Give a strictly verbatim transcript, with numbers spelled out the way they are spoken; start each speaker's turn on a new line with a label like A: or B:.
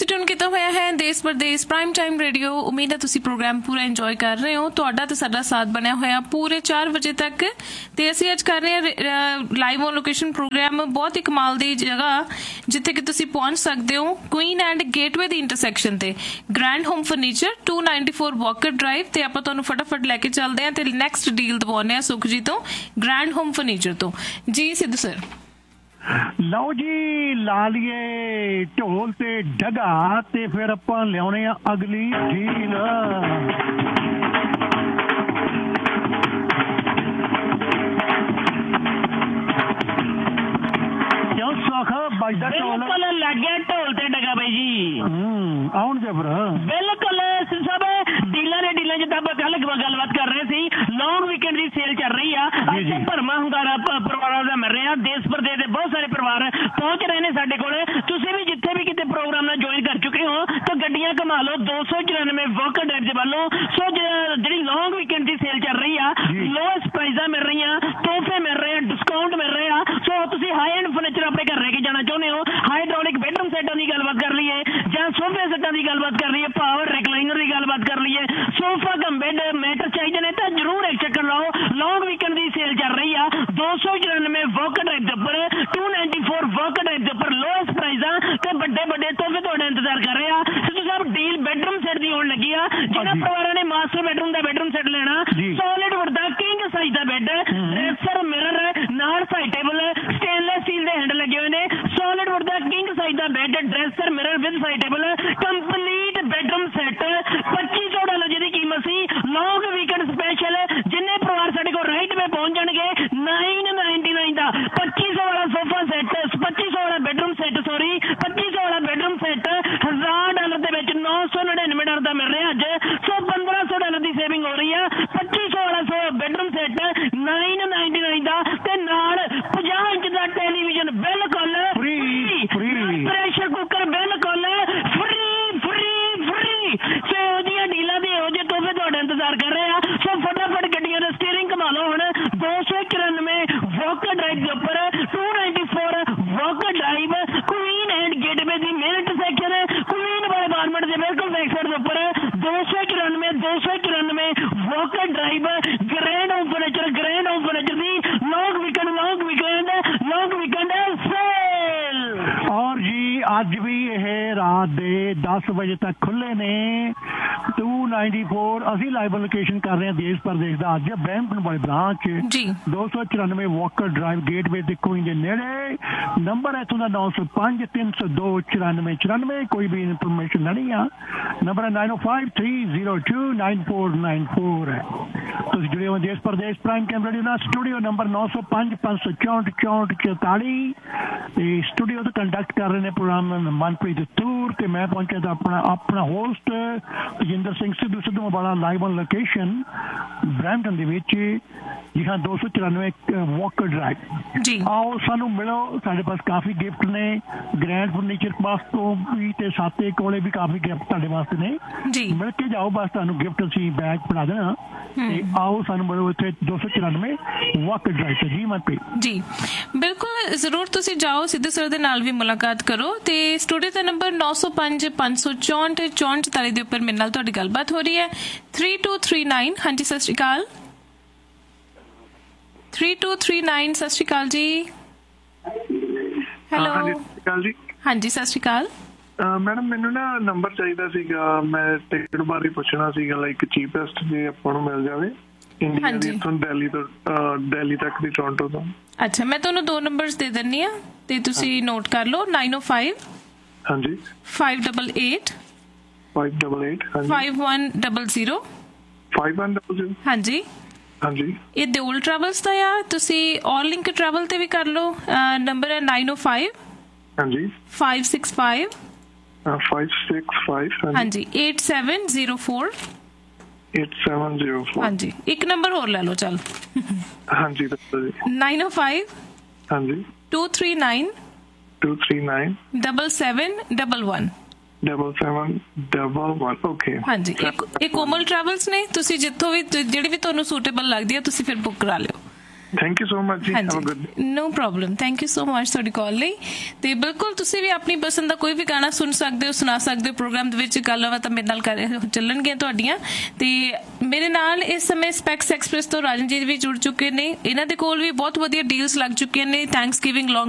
A: ਤੁਸੀਂ ਟਿਊਨ ਕੀਤਾ ਹੋਇਆ ਹੈ ਦੇਸ਼ ਪ੍ਰਦੇਸ਼ ਪ੍ਰਾਈਮ ਟਾਈਮ ਰੇਡੀਓ। ਉਮੀਦ ਹੈ ਤੁਸੀਂ ਪ੍ਰੋਗਰਾਮ ਪੂਰਾ ਇੰਜੋਏ ਕਰ ਰਹੇ ਹੋ। ਤੁਹਾਡਾ ਤੇ ਸਾਡਾ ਸਾਥ ਬਣਿਆ ਹੋਇਆ ਪੂਰੇ ਚਾਰ ਵਜੇ ਤੱਕ। ਤੇ ਅਸੀਂ ਅੱਜ ਕਰ ਰਹੇ ਹਾਂ ਲਾਈਵ ਔਨ ਲੋਕੇਸ਼ਨ ਪ੍ਰੋਗਰਾਮ। ਬਹੁਤ ਹੀ ਕਮਾਲ ਦੀ ਜਗ੍ਹਾ ਜਿੱਥੇ ਕਿ ਤੁਸੀਂ ਪਹੁੰਚ ਸਕਦੇ ਹੋ, Queen and gateway the intersection ਤੇ grand home furniture to ninety four Walker drive. ਤੇ ਆਪਾਂ ਤੁਹਾਨੂੰ ਫਟਾਫਟ ਲੈ ਕੇ ਚੱਲਦੇ ਹਾਂ ਤੇ ਨੈਕਸਟ ਡੀਲ ਦਵਾਉਂਦੇ ਹਾਂ ਸੁਖ ਜੀ ਤੋਂ, ਗ੍ਰੈਂਡ ਹੋਮ ਫਰਨੀਚਰ ਤੋਂ। ਜੀ ਸਿੱਧੂ ਸਰ।
B: ਲਓ ਜੀ, ਲਾ ਲਈਏ ਢੋਲ ਤੇ ਡਗਾ ਤੇ ਫਿਰ ਆਪਾਂ ਲਿਆਉਣੇ ਆ ਅਗਲੀ ਡੀਲ। ਕਿਉਂ ਸੁੱਖ ਵੱਜਦਾ ਢੋਲ?
C: ਲੱਗ ਗਿਆ ਢੋਲ ਤੇ ਡਗਾ ਬਾਈ ਜੀ।
B: ਹੂੰ ਆਉਣਗੇ ਫਿਰ
C: ਬਿਲਕੁਲ ਸਭ ਡੀਲਾਂ ਨੇ ਡੀਲਾਂ ਜਿੱਦਾਂ ਆਪਾਂ ਕੱਲ ਗੱਲਬਾਤ ਕਰ ਰਹੇ ਸੀ, ਲੌਂਗ ਵੀਕਐਂਡ ਦੀ ਸੇਲ ਚੱਲ ਰਹੀ ਆ। ਅੱਜ ਭਰਮਾ ਹੁੰਗਾਰਾ ਪਰਿਵਾਰਾਂ ਦਾ ਮਿਲ ਰਿਹਾ। ਦੇਸ਼ ਪ੍ਰਦੇਸ਼ ਦੇ ਬਹੁਤ ਸਾਰੇ ਪਰਿਵਾਰ ਪਹੁੰਚ ਰਹੇ ਨੇ ਸਾਡੇ ਕੋਲ। ਤੁਸੀਂ ਵੀ ਜਿੱਥੇ ਵੀ ਕਿਤੇ ਪ੍ਰੋਗਰਾਮ ਨਾਲ ਜੁਆਇਨ ਕਰ ਚੁੱਕੇ ਹੋ ਤਾਂ ਗੱਡੀਆਂ ਘੁਮਾ ਲਓ ਦੋ ਸੌ ਚੁਰਾਨਵੇਂ ਵਾਕਰ ਡਰਾਈਵ ਦੇ ਵੱਲੋਂ। ਸੋ ਜਿਹੜੀ ਲੌਂਗ ਵੀਕਐਂਡ ਦੀ ਸੇਲ ਚੱਲ ਰਹੀ ਆ, ਲੋਐਸਟ ਪ੍ਰਾਈਜ਼ਾਂ ਮਿਲ ਰਹੀਆਂ, ਤੋਹਫੇ ਮਿਲ ਰਹੇ ਆ, ਡਿਸਕਾਊਂਟ ਮਿਲ ਰਹੇ ਆ। ਸੋ ਤੁਸੀਂ ਹਾਈ ਐਂਡ ਫਰਨੀਚਰ ਆਪਣੇ ਘਰ ਲੈ ਕੇ ਜਾਣਾ ਚਾਹੁੰਦੇ ਹੋ, ਹਾਈਡ੍ਰੋਲਿਕ ਬੈਡਰੂਮ ਸੈਟਾਂ ਦੀ ਗੱਲਬਾਤ ਕਰ ਲਈਏ ਜਾਂ ਸੋਫੇ ਸੈਟਾਂ ਦੀ ਗੱਲਬਾਤ ਕਰ ਲਈਏ, ਪਾਵਰ ਰਿਕਲਾਈਨਰ ਦੀ ਗੱਲਬਾਤ ਕਰ ਲਈਏ, ਸੋਫਾ ਕਮ ਬੈੱਡ ਮੈਟਰ ਚਾਹੀਦੇ ਨੇ ਤਾਂ ਜ਼ਰੂਰ ਇੱਕ ਚੱਕਰ ਲਾਓ। ਲੌਂਗ ਵੀਕਐਂਡ ਦੀ ਸੇਲ ਚੱਲ ਰਹੀ ਆ। ਦੋ ਸੌ ਚੁਰਾਨਵੇਂ ਵਾਕਰ ਡਰਾਈਵ ਦੇ ਉੱਪਰ, to ninety four Walker drive ਦੇ ਉੱਪਰ ਲੋਐਸਟ ਪ੍ਰਾਈਜ਼ਾਂ ਤੇ ਵੱਡੇ ਵੱਡੇ ਤੋਹਫੇ ਤੁਹਾਡਾ ਇੰਤਜ਼ਾਰ ਕਰ ਰਹੇ ਆ। ਸਿੱਧੂ ਸਾਹਿਬ ਡੀਲ ਬੈਡਰੂਮ ਸੈਟ ਦੀ ਹੋਣ ਲੱਗੀ ਆ। ਜਿਹਨਾਂ ਪਰਿਵਾਰਾਂ ਨੇ ਮਾਸਟਰ ਬੈਡਰੂਮ ਦਾ ਬੈਡਰੂਮ ਸੈਟ ਲੈਣਾ, ਸੋਲਿਡ ਵੁੱਡ ਦਾ ਕਿੰਗ ਸਾਈਜ਼ ਦਾ ਬੈੱਡ, ਡ੍ਰੈਸਰ ਮਿਰਰ ਨਾਲ ਸਾਈਡ ਟੇਬਲ, ਸਟੇਨਲੈਸ ਸਟੀਲ ਦੇ ਹੈਂਡਲ ਲੱਗੇ ਹੋਏ ਨੇ, solid wood the king size the bed, dresser mirror with side table, complete bedroom set ਪੱਚੀ ਸੌ dollar ਜਿਹਦੀ ਕੀਮਤ ਸੀ। ਲੌਂਗ ਵੀਕਐਂਡ ਸਪੈਸ਼ਲ ਜਿੰਨੇ ਪਰਿਵਾਰ ਸਾਡੇ ਕੋਲ ਰਾਈਟ ਵੇ ਪਹੁੰਚ ਜਾਣਗੇ ਨਾਈਨ ਨਾਈਨਟੀ ਨਾਈਨ ਦਾ ਪੱਚੀ ਸੌ ਵਾਲਾ ਸੋਫਾ ਸੈਟ, ਪੱਚੀ ਸੌ ਵਾਲਾ ਬੈਡਰੂਮ ਸੈਟ, ਸੋਰੀ ਪੱਚੀ ਸੌ ਵਾਲਾ ਬੈਡਰੂਮ ਸੈਟ ਹਜ਼ਾਰ ਡਾਲਰ ਦੇ ਵਿੱਚ ਨੌ ਸੌ ਨੜਿਨਵੇਂ ਡਾਲਰ ਦਾ ਮਿਲ ਰਿਹਾ ਅੱਜ। ਸੋ ਪੰਦਰਾਂ ਸੌ ਡਾਲਰ ਦੀ ਸੇਵਿੰਗ ਹੋ ਰਹੀ ਆ। ਪੱਚੀ ਸੌ ਵਾਲਾ ਸੋ bedroom set nine ninety nine ਦਾ ਤੇ ਨਾਲ ਪੰਜਾਹ ਇੰਚ ਦਾ ਟੈਲੀਵਿਜ਼ਨ ਬਿਲਕੁਲ ਫ੍ਰੀ, ਪ੍ਰੈਸ਼ਰ ਕੁੱਕਰ ਬਿਲਕੁਲ ਫ੍ਰੀ ਫ੍ਰੀ ਫ੍ਰੀ। ਸੋ ਇਹੋ ਜਿਹੀਆਂ ਡੀਲਾਂ ਦੇ ਇਹੋ ਜਿਹੇ ਤੋਹਫੇ ਤੁਹਾਡਾ ਇੰਤਜ਼ਾਰ ਕਰ ਰਹੇ ਆ। ਸੋ ਫਟਾਫਟ ਗੱਡੀਆਂ ਦਾ ਸਟੀਅਰਿੰਗ ਘੁਮਾ ਲਓ ਹੁਣ ਦੋ ਸੌ ਚੁਰਾਨਵੇਂ ਵਾਕਰ ਡਰਾਈਵ ਦੇ ਉੱਪਰ, to ninety four Walker drive, Queen and gateway the main intersection, Queen ਵਾਲੇ ਗਾਰਮੈਂਟ ਦੇ ਬਿਲਕੁਲ ਬੈਕ ਸਾਈਡ ਦੇ ਉੱਪਰ, ਦੋ ਸੌ ਚੁਰਾਨਵੇਂ ਦੋ ਸੌ ਚੁਰਾਨਵੇਂ Walker drive, grand home furniture, grand home furniture ਦੀ ਲੌਂਗ ਵੀਕਐਂਡ ਲੌਂਗ ਵੀਕਐਂਡ ਲੌਂਗ ਵੀਕਐਂਡ ਸੇਲ।
B: ਔਰ ਜੀ ਅੱਜ ਵੀ ਇਹ ਰਾਤ ਦੇ ਦਸ ਵਜੇ ਤੱਕ ਖੁੱਲੇ ਨੇ। ਟੂ ਨਾਈਨਟੀ ਫੋਰ ਅਸੀਂ ਲਾਈਵ ਲੋਕੇਸ਼ਨ ਕਰ ਰਹੇ ਹਾਂ ਦੇਸ਼ ਪ੍ਰਦੇਸ਼ ਦਾ ਅੱਜ ਬ੍ਰੈਂਪਟਨ ਵਾਲੇ ਬ੍ਰਾਂਚ ਦੋ ਸੌ ਚੁਰਾਨਵੇਂ ਵਾਕਰ ਡਰਾਈਵ ਗੇਟਵੇ ਦੇ ਕੁਈਨ ਦੇ ਨੇੜੇ। ਨੰਬਰ ਇੱਥੋਂ ਦਾ ਨੌ ਸੌ ਪੰਜ ਤਿੰਨ ਸੌ ਦੋ ਚੁਰਾਨਵੇਂ ਚੁਰਾਨਵੇਂ। ਕੋਈ ਵੀ ਇਨਫੋਰਮੇਸ਼ਨ ਲੈਣੀ ਆ ਨੰਬਰ ਹੈ ਨਾਈਨ ਓ five three zero two nine four nine four ਹੈ। ਤੁਸੀਂ ਜੁੜੇ ਹੋ ਦੇਸ਼ ਪ੍ਰਦੇਸ਼ ਪ੍ਰਾਈਮ ਟਾਈਮ ਰੇਡੀਓ ਨਾਲ। ਸਟੂਡੀਓ ਨੰਬਰ ਨੌ ਸੌ ਪੰਜ ਪੰਜ ਸੌ ਚੌਂਹਠ ਚੌਂਹਠ ਚੌਤਾਲੀ ਤੇ ਸਟੂਡੀਓ ਤੋਂ ਕੰਡਕਟ ਕਰ ਰਹੇ ਨੇ ਪ੍ਰੋਗਰਾਮ ਮਨਪ੍ਰੀਤ ਤੂਰ ਤੇ ਮੈਂ ਪਹੁੰਚਿਆ ਤਾਂ ਆਪਣਾ ਆਪਣਾ ਹੋਸਟ ਤੇਜਿੰਦਰ ਸਿੰਘ ਸਿੱਧੂ ਸਿੱਧੂ ਵਾਲਾ ਲਾਈਵ ਔਨ ਲੋਕੇਸ਼ਨ ਬ੍ਰੈਂਪਟਨ ਦੇ ਵਿੱਚ। ਜੀ ਹਾਂ, ਦੋ ਸੌ ਚੁਰਾਨਵੇਂ ਵਾਕਰ ਡਰਾਈਵ ਜੀ। ਆਓ ਸਾਨੂੰ ਮਿਲੋ, ਸਾਡੇ ਪਾਸ ਕਾਫੀ ਗਿਫਟ ਨੇ ਗ੍ਰੈਂਡ ਫਰਨੀਚਰ ਪਾਸ ਤੋਂ ਵੀ ਤੇ ਸਾਤੇ ਕੋਲੇ ਵੀ ਕਾਫੀ ਗਿਫਟ ਤੁਹਾਡੇ ਵਾਸਤੇ ਨੇ ਜੀ। ਮਿਲ ਕੇ ਜਾਓ, ਬਸ ਤੁਹਾਨੂੰ ਗਿਫਟ ਅਸੀਂ ਬੈਗ ਫੜਾ ਦੇਣਾ ਤੇ ਆਓ ਸਾਨੂੰ ਮਿਲੋ ਇੱਥੇ ਦੋ ਸੌ ਚੁਰਾਨਵੇਂ ਵਾਕਰ ਡਰਾਈਵ ਤੇ। ਜੀ ਮਨਪ੍ਰੀਤ ਜੀ
A: ਬਿਲਕੁਲ ਜ਼ਰੂਰ ਤੁਸੀਂ ਜਾਓ, ਸਿੱਧੂ ਸਰ ਦੇ ਨਾਲ ਵੀ ਮੁਲਾਕਾਤ ਕਰੋ। ਤੇ ਸਟੂਡੀਓ ਦਾ ਨੰਬਰ ਨੌ ਸੌ ਪੰਜ ਪੰਜ ਸੌ ਚੌਂਹਠ ਚੌਂਹਠ ਚੁਤਾਲੀ ਦੇ ਉੱਪਰ ਮੇਰੇ ਨਾਲ ਤੁਹਾਡੀ ਗੱਲਬਾਤ ਹੋ ਰਹੀ ਹੈ। ਥ੍ਰੀ ਟੂ ਥ੍ਰੀ ਨਾਈਨ ਹਾਂਜੀ ਸਤਿ ਸ਼੍ਰੀ ਅਕਾਲ। ਥ੍ਰੀ ਟੂ ਥ੍ਰੀ ਨਾਈਨ ਸਤਿ ਸ਼੍ਰੀ ਅਕਾਲ ਜੀ। ਹੈਲੋ ਹਾਂਜੀ ਸਤਿ ਸ਼੍ਰੀ ਅਕਾਲ
D: ਮੈਡਮ। ਮੈਨੂੰ ਨਾ ਨੰਬਰ ਚਾਹੀਦਾ ਸੀਗਾ, ਮੈਂ ਟਿਕਟ ਬਾਰੇ ਪੁੱਛਣਾ ਸੀਗਾ, ਲਾਈਕ ਚੀਪੈਸਟ ਜੇ ਆਪਾਂ ਨੂੰ ਮਿਲ ਜਾਵੇ ਇੰਡੀਆ ਦੀ, ਇੱਥੋਂ ਦਿੱਲੀ ਤੋਂ ਦਿੱਲੀ ਤੱਕ ਦੀ, ਟੋਰਾਂਟੋ ਤੋਂ।
A: ਅੱਛਾ, ਮੈਂ ਤੁਹਾਨੂੰ ਦੋ ਨੰਬਰਸ ਦੇ ਦਿੰਦੀ ਆ ਤੇ ਤੁਸੀਂ ਨੋਟ ਕਰ ਲਓ। ਨਾਈਨ ਓ ਫਾਈਵ
D: ਹਾਂਜੀ
A: five double eight
D: five double eight
A: five one double zero
D: five one double zero ਹਾਂਜੀ ਹਾਂਜੀ। ਇਹ
A: ਦਿਓਲ ਟਰੈਵਲਸ ਦਾ ਆ। ਤੁਸੀਂ ਆਲ ਲਿੰਕ ਟਰੈਵਲ ਤੇ ਵੀ ਕਰ ਲਓ। ਨੰਬਰ ਹੈ ਨਾਈਨ ਓ ਫਾਈਵ
D: ਹਾਂਜੀ
A: five six five
D: five six five
A: ਹਾਂਜੀ eight seven zero four
D: eight seven zero four
A: ਹਾਂਜੀ। ਇੱਕ ਨੰਬਰ ਹੋਰ ਲੈ ਲਓ ਚੱਲ।
D: ਹਾਂਜੀ ਦੱਸੋ ਜੀ।
A: ਨਾਈਨ ਓ ਫਾਈਵ
D: ਹਾਂਜੀ
A: two three nine
D: two three nine
A: double seven double one
D: double seven double one okay
A: ਹਾਂਜੀ। ਇਹ ਕੋਮਲ ਟਰੈਵਲਸ ਨੇ। ਤੁਸੀਂ ਜਿੱਥੋਂ ਵੀ ਜਿਹੜੀ ਵੀ ਤੁਹਾਨੂੰ ਸੂਟੇਬਲ ਲੱਗਦੀ ਹੈ ਤੁਸੀਂ ਫਿਰ ਬੁੱਕ ਕਰਾ ਲਿਓ।
D: ਥੈਂਕ ਯੂ ਸੋ ਮਚ ਜੀ, have a good day.
A: No problem, thank you so much ਤੁਹਾਡੀ ਕਾਲ ਲਈ। ਤੇ ਬਿਲਕੁਲ ਤੁਸੀਂ ਵੀ ਆਪਣੀ ਪਸੰਦ ਦਾ ਕੋਈ ਵੀ ਗਾਣਾ ਸੁਣ ਸਕਦੇ ਹੋ, ਸੁਣਾ ਸਕਦੇ ਹੋ। ਪ੍ਰੋਗਰਾਮ ਦੇ ਵਿੱਚ ਗੱਲਬਾਤ ਮੇਰੇ ਨਾਲ ਕਰ ਚੱਲਣਗੀਆਂ ਤੁਹਾਡੀਆਂ। ਤੇ ਮੇਰੇ ਨਾਲ ਇਸ ਸਮੇਂ ਸਪੈਕਸ ਐਕਸਪ੍ਰੈਸ ਤੋਂ ਰਾਜਨਜੀਤ ਵੀ ਜੁੜ ਚੁੱਕੇ ਨੇ। ਇਹਨਾਂ ਦੇ ਕੋਲ ਵੀ ਬਹੁਤ ਵਧੀਆ ਡੀਲਸ ਲੱਗ ਚੁੱਕੀਆਂ ਨੇ ਥੈਂਕਸ ਗਿਵਿੰਗ ਲੌਂਗ